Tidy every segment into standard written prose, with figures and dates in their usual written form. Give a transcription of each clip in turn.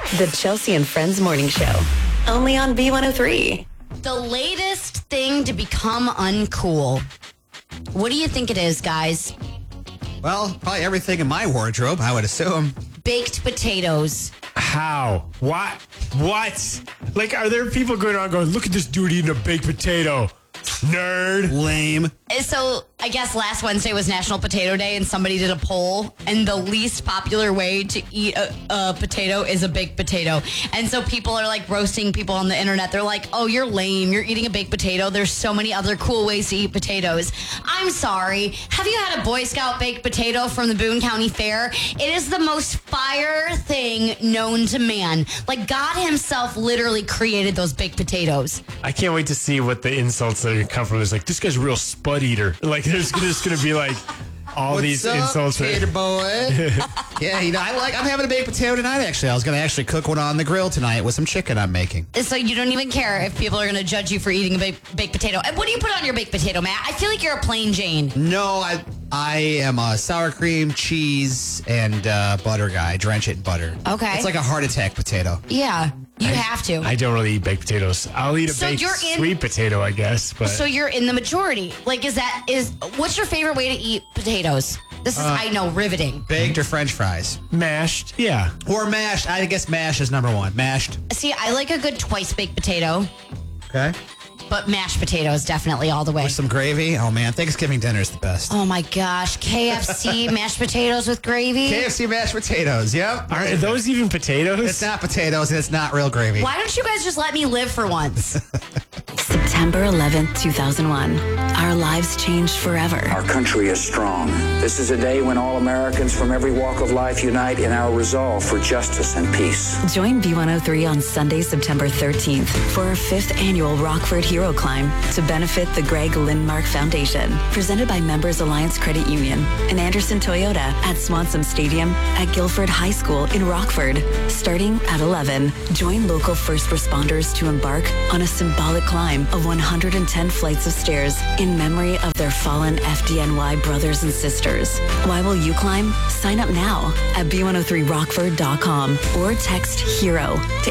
The Chelsea and Friends Morning Show. Only on B103. The latest thing to become uncool. What do you think it is, guys? Well, probably everything in my wardrobe, I would assume. Baked potatoes. How? What? Like, are there people going around going, look at this dude eating a baked potato? Nerd. Lame. So, I guess last Wednesday was National Potato Day, and somebody did a poll, and the least popular way to eat a potato is a baked potato. And so people are like roasting people on the internet. They're like, oh, you're lame. You're eating a baked potato. There's so many other cool ways to eat potatoes. I'm sorry. Have you had a Boy Scout baked potato from the Boone County Fair? It is the most fire thing known to man. Like, God himself literally created those baked potatoes. I can't wait to see what the insults that are going to come from. It's like, this guy's a real spud eater. Like, there's just going to be like all What's these up, insults. Tater boy? Yeah, I'm having a baked potato tonight, actually. I was going to cook one on the grill tonight with some chicken I'm making. So you don't even care if people are going to judge you for eating a baked potato. And what do you put on your baked potato, Matt? I feel like you're a plain Jane. No, I am a sour cream, cheese, and butter guy. I drench it in butter. Okay. It's like a heart attack potato. Yeah, you have to. I don't really eat baked potatoes. I'll eat a baked sweet potato, I guess. But So you're in the majority. Like, what's your favorite way to eat potatoes? This is, I know, riveting. Baked or French fries? mashed, yeah. Or mashed. I guess mash is number one. Mashed. See, I like a good twice baked potato, Okay. but mashed potatoes definitely all the way. With some gravy. Oh, man. Thanksgiving dinner is the best. Oh my gosh, KFC mashed potatoes with gravy. KFC mashed potatoes. Yep. Are those even potatoes? It's not potatoes and it's not real gravy. Why don't you guys just let me live for once? September 11th, 2001. Our lives changed forever. Our country is strong. This is a day when all Americans from every walk of life unite in our resolve for justice and peace. Join B103 on Sunday, September 13th for our 5th annual Rockford Hero Climb to benefit the Greg Lindmark Foundation. Presented by Members Alliance Credit Union and Anderson Toyota at Swanson Stadium at Guilford High School in Rockford. Starting at 11, join local first responders to embark on a symbolic climb of 110 flights of stairs in memory of their fallen FDNY brothers and sisters. Why will you climb? Sign up now at b103rockford.com or text HERO to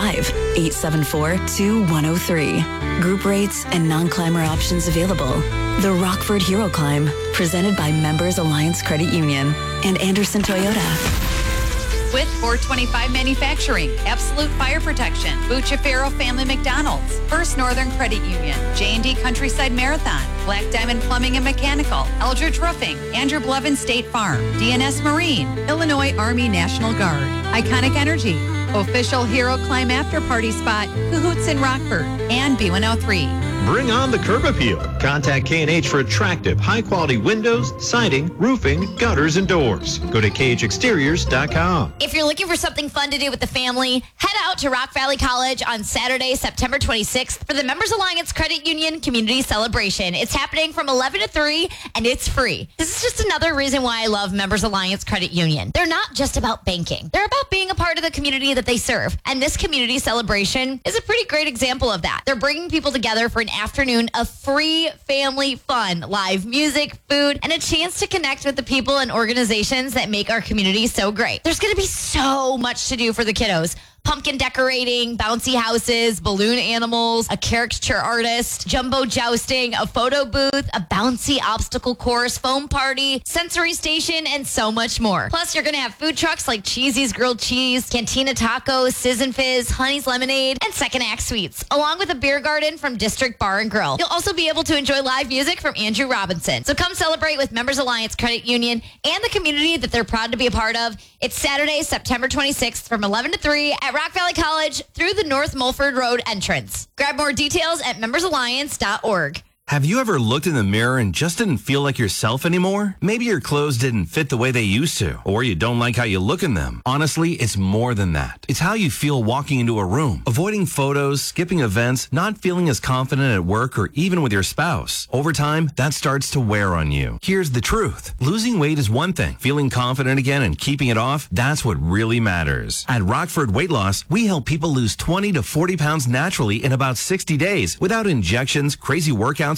815-874-2103. Group rates and non-climber options available. The Rockford Hero Climb, presented by Members Alliance Credit Union and Anderson Toyota. With 425 Manufacturing, Absolute Fire Protection, Bucciafero Family McDonald's, First Northern Credit Union, J&D Countryside Marathon, Black Diamond Plumbing and Mechanical, Eldridge Roofing, Andrew Blevin State Farm, DNS Marine, Illinois Army National Guard, Iconic Energy, Official Hero Climb After Party Spot, Cahoots in Rockford, and B103. Bring on the curb appeal. Contact K&H for attractive, high-quality windows, siding, roofing, gutters, and doors. Go to khexteriors.com. If you're looking for something fun to do with the family, head out to Rock Valley College on Saturday, September 26th for the Members Alliance Credit Union Community Celebration. It's happening from 11 to 3, and it's free. This is just another reason why I love Members Alliance Credit Union. They're not just about banking. They're about being a part of the community that they serve. And this community celebration is a pretty great example of that. They're bringing people together for an afternoon of free family fun, live music, food, and a chance to connect with the people and organizations that make our community so great. There's going to be so much to do for the kiddos. Pumpkin decorating, bouncy houses, balloon animals, a caricature artist, jumbo jousting, a photo booth, a bouncy obstacle course, foam party, sensory station, and so much more. Plus, you're going to have food trucks like Cheesy's Grilled Cheese, Cantina Tacos, Sizz and Fizz, Honey's Lemonade, and Second Act Sweets, along with a beer garden from District Bar and Grill. You'll also be able to enjoy live music from Andrew Robinson. So come celebrate with Members Alliance Credit Union and the community that they're proud to be a part of. It's Saturday, September 26th from 11 to 3 at Rock Valley College through the North Mulford Road entrance. Grab more details at membersalliance.org. Have you ever looked in the mirror and just didn't feel like yourself anymore? Maybe your clothes didn't fit the way they used to, or you don't like how you look in them. Honestly, it's more than that. It's how you feel walking into a room, avoiding photos, skipping events, not feeling as confident at work or even with your spouse. Over time, that starts to wear on you. Here's the truth. Losing weight is one thing. Feeling confident again and keeping it off, that's what really matters. At Rockford Weight Loss, we help people lose 20 to 40 pounds naturally in about 60 days without injections, crazy workouts,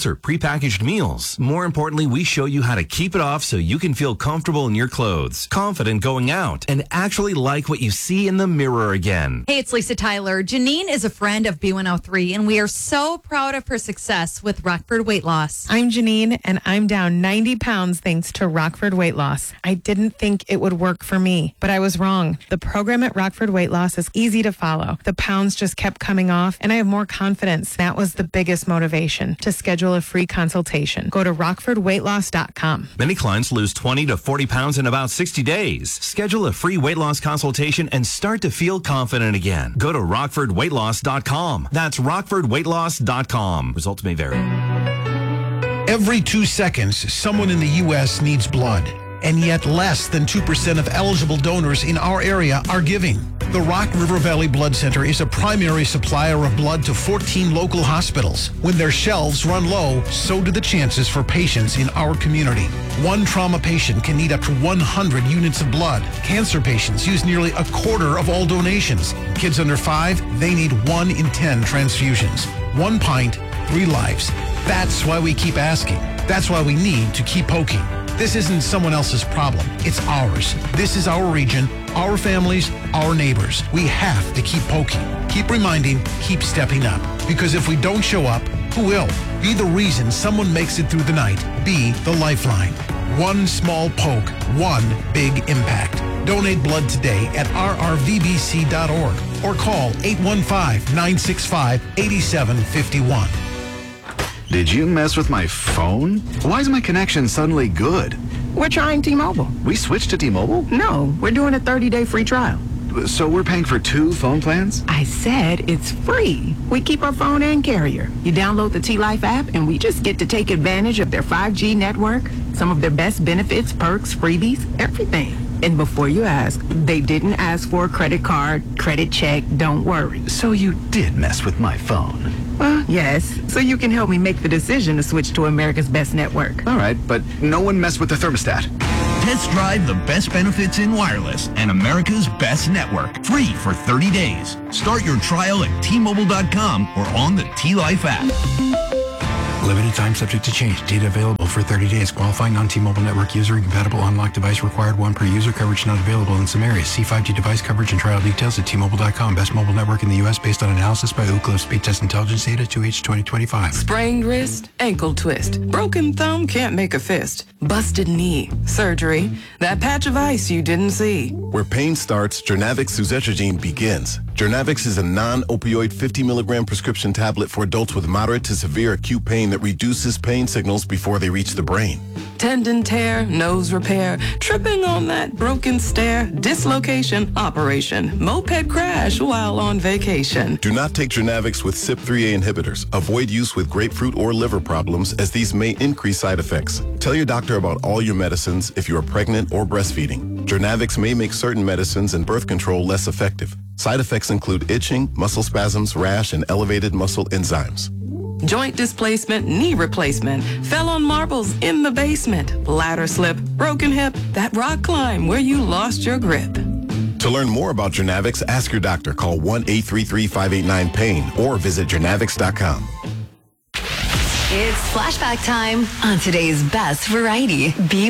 sponsor prepackaged meals. More importantly, we show you how to keep it off so you can feel comfortable in your clothes, confident going out, and actually like what you see in the mirror again. Hey, it's Lisa Tyler. Janine is a friend of B103, and we are so proud of her success with Rockford Weight Loss. I'm Janine, and I'm down 90 pounds thanks to Rockford Weight Loss. I didn't think it would work for me, but I was wrong. The program at Rockford Weight Loss is easy to follow. The pounds just kept coming off, and I have more confidence. That was the biggest motivation, to schedule a free consultation. Go to rockfordweightloss.com. Many clients lose 20 to 40 pounds in about 60 days. Schedule a free weight loss consultation and start to feel confident again. Go to rockfordweightloss.com. That's rockfordweightloss.com. Results may vary. Every 2 seconds, someone in the U.S. needs blood, and yet less than 2% of eligible donors in our area are giving. The Rock River Valley Blood Center is a primary supplier of blood to 14 local hospitals. When their shelves run low, so do the chances for patients in our community. One trauma patient can need up to 100 units of blood. Cancer patients use nearly a quarter of all donations. Kids under 5, they need 1 in 10 transfusions. 1 pint, 3 lives. That's why we keep asking. That's why we need to keep poking. This isn't someone else's problem. It's ours. This is our region, our families, our neighbors. We have to keep poking, keep reminding, keep stepping up. Because if we don't show up, who will? Be the reason someone makes it through the night. Be the lifeline. One small poke, one big impact. Donate blood today at rrvbc.org or call 815-965-8751. Did you mess with my phone? Why is my connection suddenly good? We're trying T-Mobile. We switched to T-Mobile? No, we're doing a 30-day free trial. So we're paying for 2 phone plans? I said it's free. We keep our phone and carrier. You download the T-Life app and we just get to take advantage of their 5G network, some of their best benefits, perks, freebies, everything. And before you ask, they didn't ask for a credit card, credit check, don't worry. So you did mess with my phone? Well, yes. So you can help me make the decision to switch to America's best network. All right, but no one messed with the thermostat. Test drive the best benefits in wireless and America's best network. Free for 30 days. Start your trial at T-Mobile.com or on the T-Life app. Limited time subject to change. Data available for 30 days. Qualifying non-T-Mobile network user. Incompatible unlocked device required. 1 per user. Coverage not available in some areas. See 5G device coverage and trial details at T-Mobile.com. Best mobile network in the U.S. based on analysis by Ookla Speed Test Intelligence Data 2H2025. Sprained wrist, ankle twist. Broken thumb, can't make a fist. Busted knee, surgery. That patch of ice you didn't see. Where pain starts, Jernavix suzetrigine begins. Jernavix is a non-opioid 50 milligram prescription tablet for adults with moderate to severe acute pain that reduces pain signals before they reach the brain. Tendon tear, nose repair, tripping on that broken stair, dislocation, operation, moped crash while on vacation. Do not take Jernavix with CYP3A inhibitors. Avoid use with grapefruit or liver problems as these may increase side effects. Tell your doctor about all your medicines if you are pregnant or breastfeeding. Jernavix may make certain medicines and birth control less effective. Side effects include itching, muscle spasms, rash, and elevated muscle enzymes. Joint displacement, knee replacement, fell on marbles in the basement, ladder slip, broken hip, that rock climb where you lost your grip. To learn more about Jernavix, ask your doctor. Call 1-833-589-PAIN or visit Jernavix.com. It's flashback time on today's best variety.